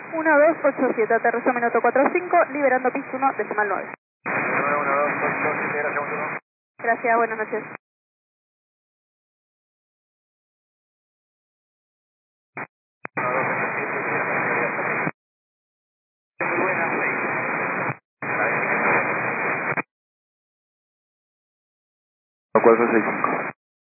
1287, aterrizó minuto 45, liberando pista 1, decimal 9. 1287, gracias, 1. Gracias, buenas noches. Muy buena, 465.